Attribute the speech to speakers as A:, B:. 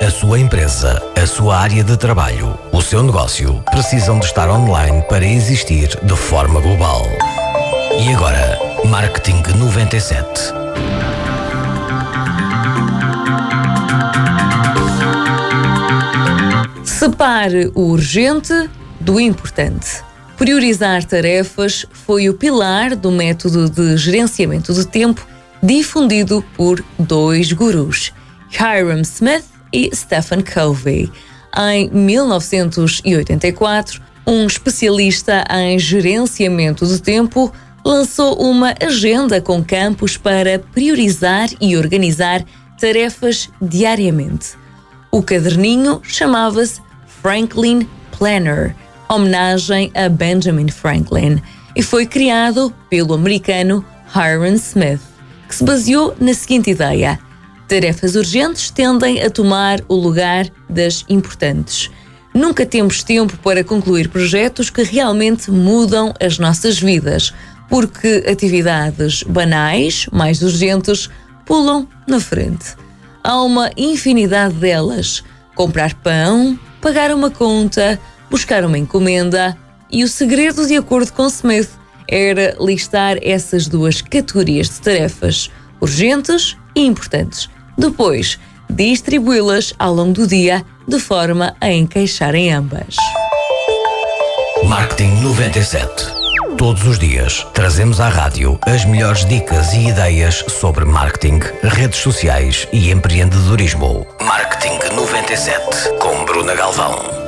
A: A sua empresa, a sua área de trabalho, o seu negócio precisam de estar online para existir de forma global. E agora, Marketing 97.
B: Separe o urgente do importante. Priorizar tarefas foi o pilar do método de gerenciamento de tempo difundido por dois gurus, Hyrum Smith e Stephen Covey. Em 1984, um especialista em gerenciamento de tempo lançou uma agenda com campos para priorizar e organizar tarefas diariamente. O caderninho chamava-se Franklin Planner, homenagem a Benjamin Franklin, e foi criado pelo americano Hyrum Smith, que se baseou na seguinte ideia: tarefas urgentes tendem a tomar o lugar das importantes. Nunca temos tempo para concluir projetos que realmente mudam as nossas vidas, porque atividades banais, mais urgentes, pulam na frente. Há uma infinidade delas: comprar pão, pagar uma conta, buscar uma encomenda. E o segredo, de acordo com Smith, era listar essas duas categorias de tarefas, urgentes e importantes. Depois, distribuí-las ao longo do dia de forma a encaixarem ambas.
A: Marketing 97. Todos os dias trazemos à rádio as melhores dicas e ideias sobre marketing, redes sociais e empreendedorismo. Marketing 97 com Bruna Galvão.